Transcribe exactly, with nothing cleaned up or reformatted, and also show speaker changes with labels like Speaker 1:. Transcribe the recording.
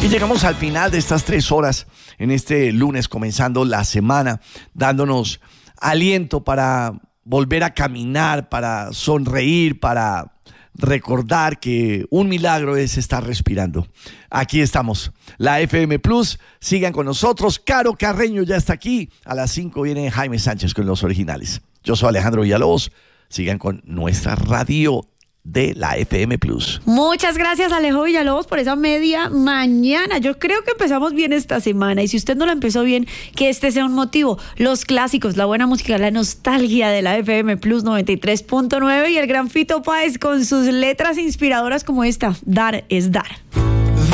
Speaker 1: Y llegamos al final de estas tres horas en este lunes, comenzando la semana, dándonos aliento para volver a caminar, para sonreír, para recordar que un milagro es estar respirando. Aquí estamos, la F M Plus, sigan con nosotros. Caro Carreño ya está aquí. A las cinco viene Jaime Sánchez con los originales. Yo soy Alejandro Villalobos. Sigan con nuestra radio de la F M Plus.
Speaker 2: Muchas gracias, Alejo Villalobos, por esa media mañana. Yo creo que empezamos bien esta semana, y si usted no la empezó bien, que este sea un motivo. Los clásicos, la buena música, la nostalgia de la F M Plus noventa y tres punto nueve y el gran Fito Páez con sus letras inspiradoras como esta, Dar es Dar.